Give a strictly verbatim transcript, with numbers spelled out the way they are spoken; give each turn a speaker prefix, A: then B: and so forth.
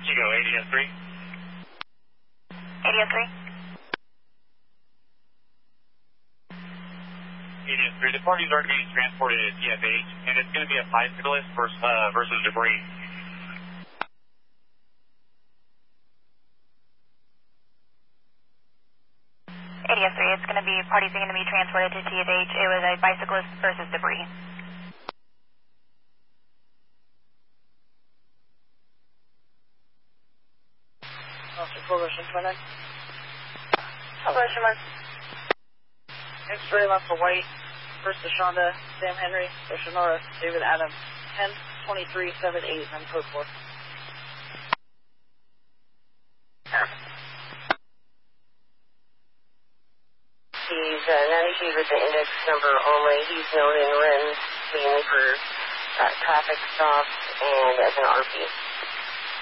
A: Chico, A D S three.
B: A D S three.
A: A D S three, the parties are being transported to T F H, and it's going to be a bicyclist versus, uh, versus debris.
B: A D S three, it's going to be, parties are going to be transported to T F H. It was a bicyclist versus debris.
C: Officer Coalition twenty-nine.
B: Coalition one.
C: X-ray Alpha White, First Shonda, Sam Henry, Oceanora, David Adams, ten twenty-three seventy-eight, and code four.
D: He's uh, ninety-two with the index number only. He's known in R I N mainly for uh, traffic stops and as an R P.